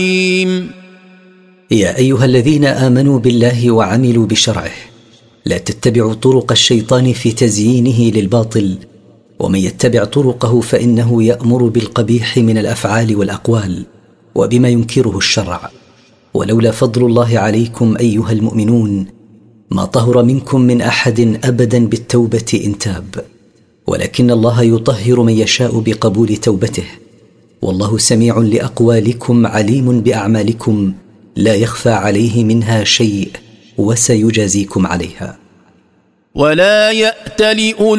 يا أيها الذين آمنوا بالله وعملوا بشرعه، لا تتبعوا طرق الشيطان في تزيينه للباطل، ومن يتبع طرقه فإنه يأمر بالقبيح من الأفعال والأقوال وبما ينكره الشرع. ولولا فضل الله عليكم أيها المؤمنون ما طهر منكم من أحد أبدا بالتوبة إن تاب، ولكن الله يطهر من يشاء بقبول توبته، والله سميع لأقوالكم عليم بأعمالكم لا يخفى عليه منها شيء، وسيجازيكم عليها. ولا يأتل